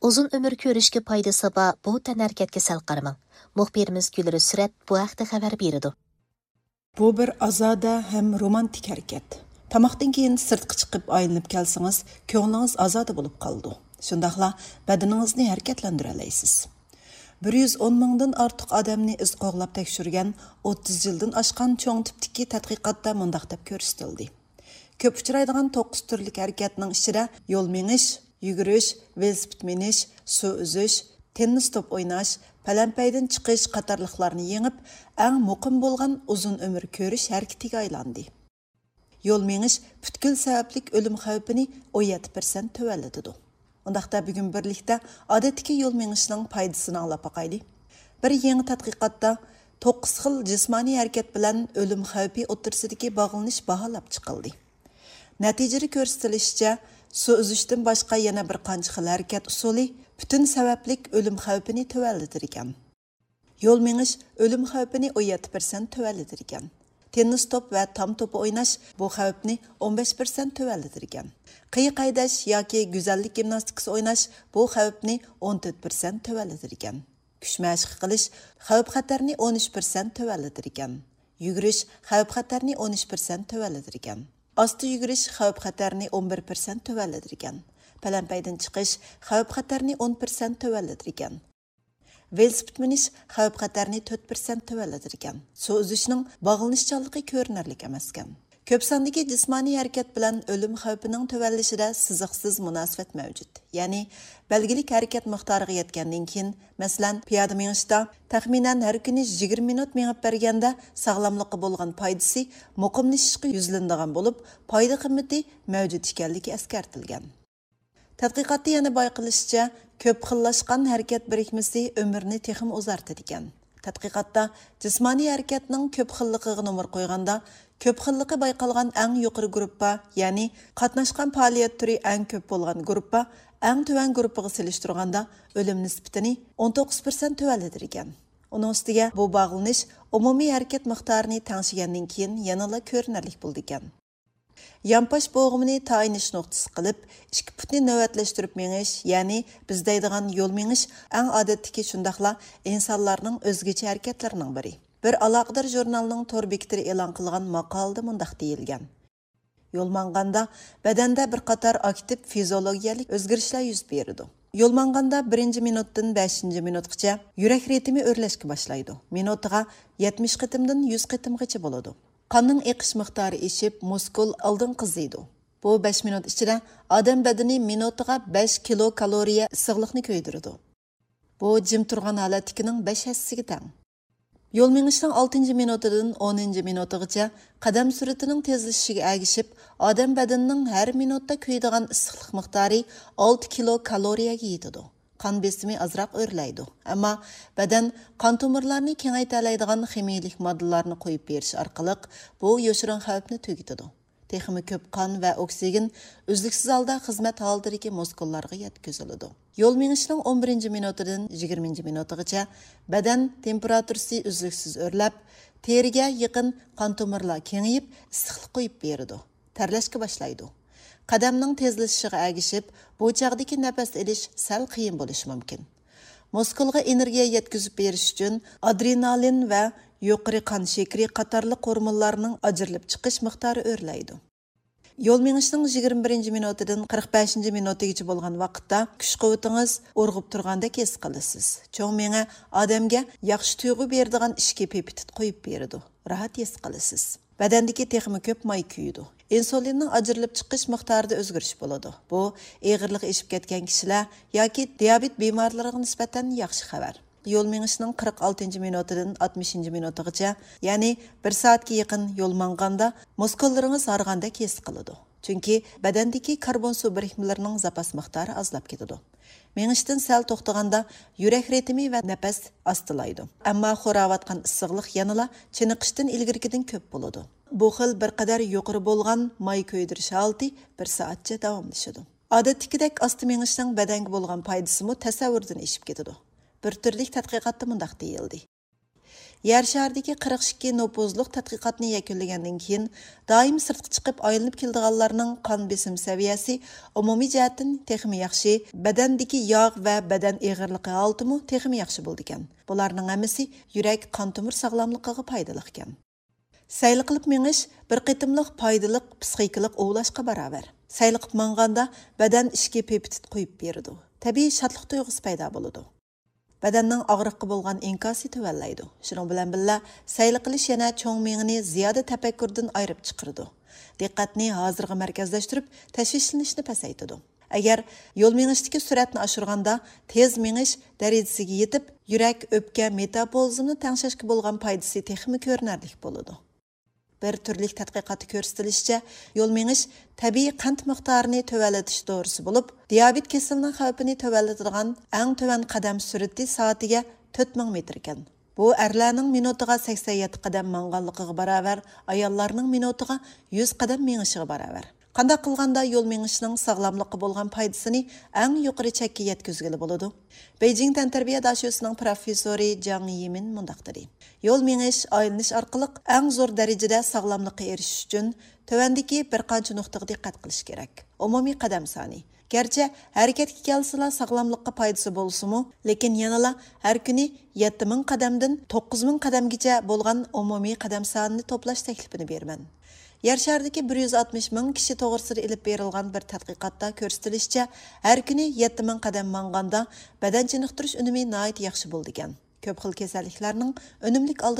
Uzun ömür ko'rishga foydasi bor bu tanharakatga sal qaramang. Muxbirimiz Gulri Surat bu haqda xabar berdi. Bu bir azoda ham romantik harakat. Tamoqdan keyin sirtqa chiqib aylanib kelsangiz, ko'nglingiz azoda bo'lib qoldi. Shundaqla badaningizni harakatlantira olasiz. 110 mingdan ortiq odamni iz qo'g'lab tekshirgan 30 yildan oshgan cho'ng tipdagi tadqiqotda mundaq deb ko'rsatildi. Ko'p uchraydigan 9 turlik harakatning ichida yo'l menish, yugurish, velosiped minish, suv uzish, tennis top o'ynash, palampaydan chiqish qatorliqlarni yengib, eng muqim bo'lgan uzun umr ko'rish harakatiga aylandi. Yo'l menish butkul sabablik o'lim xavfini 17% tövəllədidu. Ondaqda bugun birlikdə odatdagi yo'l menishning foydasini anglab boqayli. Bir yangi tadqiqotda 9 xil jismoniy harakat bilan o'lim xavfi o'rtasidagi bog'lanish baholab chiqildi. Natijada ko'rsatilishicha, suv uzishdan boshqa yana bir qancha xil harakat usuli butun sabablik o'lim xavfini tövəllədir ekan. Yo'l menish o'lim xavfini 17% tövəllədir ekan. Tennis top va tam to'pi o'ynash bu xavfni 15% tövəllədir ekan. Qiyiq haydash yoki go'zallik gimnastikasi o'ynash bu xavfni 14% tövəllədir ekan. Kuch mashq qilish xavf-xatarni 13% tövəllədir ekan. Yugurish xavf-xatarni 13% tövəllədir ekan. Asta yugurish xavf-xatarni 11% tövəllədir ekan. Palampaydan chiqish xavf-xatarni 10% tövəllədir ekan. Velosiped minish xavf-xatarni 4% tövəllədir ekan. Suv uzishning bog'lanishchanligi ko'rinarli emas ekan. Ko'p sondagi jismoniy harakat bilan o'lim xavfining tövəllishida siziqsiz munosabat mavjud. Ya'ni belgilik harakat miqdoriga yetgandan keyin, masalan, piyoda minishda taxminan har kuni 20 minut minib berganda sog'lomlikqa bo'lgan foydasi muqimlashishga yuzlanadigan bo'lib, foyda qimmati mavjud ekanligi eskartilgan. Tadqiqotda yana bayqilishicha, ko'p xillashgan harakat birikmasi umrni texim uzartadi ekan. Tadqiqotda jismoniy harakatning ko'p xilligiga nomor qo'yganda, ko'p xilligi bayqalgan eng yuqori gruppa, ya'ni qatnashgan faoliyat turi eng ko'p bo'lgan gruppa, eng tuvan gruppaga selishtirganda o'lim nisbatini 19% tövəllədir ekan. Uning ustiga bu bog'lanish umumiy harakat miqdorini tengshigandan keyin yanada ko'rinarli bo'ldi ekan. Yampash bo'g'imini tayinish nuqtasi qilib, ikki putni navbatlashtirib menish, ya'ni biz deydigan yo'l menish eng odatdagi shundaqla insonlarning o'zgacha harakatlarining biri. Bir aloqador jurnalning tor bekitida e'lon qilgan maqolada mundaq deyilgan. Yo'l manganda badanda bir qator aktiv fiziologiyalik o'zgarishlar yuz beradi. Yo'l manganda 1-minutdan 5-minutgacha yurak ritmi o'rlashga boshlaydi. Minutiga 70 qitimdan 100 qitimgacha bo'ladi. Qonning eqish miqdori eshib, muskul oldin qiziydi. Bu 5 minut ichida odam badani minutiga 5 kilokaloriya issiqlikni ko'ydiradi. Bu jim turgan holatning 5 hassasiga teng. Yo'l menishning 6-minutidan 10-minutigacha qadam sur'atining tezlashishiga ergishib, odam badanining har minutda ko'ydigan issiqlik miqdori 6 kilokaloriyaga yetadi. Qon besimi azroq o'rlaydi. Ammo badan qon tomirlarini kengaytiradigan ximiyalik moddalarni qo'yib berish orqali bu yoshirin xavfni tugatadi. Texmi ko'p qon va oksigen uzluksiz holda xizmat holatidagi muskullarga yetkaziladi. Yo'l menishning 11-minutidan 20-minutigacha badan temperaturasi uzluksiz o'rlab, teriga yaqin qon tomirlar kengayib, issiqlik qo'yib beradi. Terlashga boshlaydi. Qadamning tezlashishiga ergishib, bu chaqdagi nafas olish sal qiyin bo'lishi mumkin. Muskulga energiya yetkazib berish uchun adrenalin va yuqori qon shakari qatorli hormonlarning ajrilib chiqish miqdori o'rlaydi. Yo'l menishning 21-minutidan 45-minutigacha bo'lgan vaqtda kuch-quvvatingiz urg'ib turgandek his qilasiz. Cho'ng menga odamga yaxshi tuyg'u beradigan ishga pepitit qo'yib beradi. Rahat his qilasiz. Badandagi texmi ko'p may kuyidi. Insulinning ajrilib chiqish miqdorida o'zgarish bo'ladi. Bu og'irlik eshib ketgan kishilar yoki diabet bemorlariga nisbatan yaxshi xabar. Yo'l menishning 46-minutidan 60-minutigacha, ya'ni 1 soatga yaqin yo'l manganda muskullaringiz hargandek his qiladi. Chunki badandagi karbon suv birikmalarining zapas miqdori ozlab ketadi. Menishdan sal to'xtaganda yurak ritmi va nafas ostilaydi. Ammo xo'rayotgan issiqlik yanada chiniqishdan ilgarigidan ko'p bo'ladi. Bu xil bir qadar yuqori bo'lgan may ko'ydirish holati 1 soatcha davomlashadi. Odatdagidek osti menishning badanga bo'lgan foydasi tasavvurdan eshib ketadi. Bir turlik tadqiqotda mundaq deyildi. Yer şəhərdəki 42 nopuzluq tədqiqatını yakunlagandan keyin daim sirtqa chiqib aylanib keldiganlarning qon besim saviyasi umumiy jihatdan texmi yaxshi, badandagi yog' va badan eg'irligi holati texmi yaxshi bo'ldi ekan. Bularning hammasi yurak qon tomir sog'lomligiga foydali ekan. Sayli qilib menish bir qitimliq foydaliq psixikalik ovlashqa barobar. Sayli qilib manganda badan ishga pepitit qo'yib beradi. Tabiiy shodlik tuyg'usi paydo bo'ladi. Badanning og'riqqa bo'lgan inkosi tuvallaydi. Shuning bilan birga sayli qilish yana cho'ng mengini ziyoda tafakkurdan ayirib chiqaradi. Diqqatni hozirga markazlashtirib, tashvishlanishni pasaytadi. Agar yo'l menishdagi sur'atni oshirganda tez menish darajasiga yetib, yurak, o'pka, metabolizmni tangshashga bo'lgan foydasi texmi ko'rinarli bo'ladi. Bir turlik tadqiqotda ko'rsatilishicha, yo'l menish tabiiy qand miqdorini tövallatish dorisi bo'lib, diabet kasalining xavfini tövallatadigan eng tovan qadam sur'ati soatiga 4000 metr ekan. Bu erlarning minutiga 87 qadam manganligiga barobar, ayollarning minutiga 100 qadam menishiga barobar. Qanday qilganda yo'l menishning sog'lomlikqa bo'lgan foydasini eng yuqori chekka yetkazgili bo'ladi. Beijing tantarbiya dashosining professori Jang Yimin mundaq dedi. Yo'l menish aylanish orqali eng zo'r darajada sog'lomlikqa erishish uchun tövandagi bir qancha nuqtaga diqqat qilish kerak. Umumiy qadam soni. Gerçi hareketga kelsila sog'lomlikqa foydasi bo'lsa-mu, lekin yanala har kuni 7000 qadamdan 9000 qadamgacha bo'lgan umumiy qadam sonini to'plash taklifini beraman. Yer şəhərdəki 160 min kishi to'g'risida ilib berilgan bir tadqiqotda ko'rsatilishicha, har kuni 7000 qadam manganda badan chiniqtirish unumi nihoyat yaxshi bo'ldi ekan. Ko'p xil kasalliklarning unumlik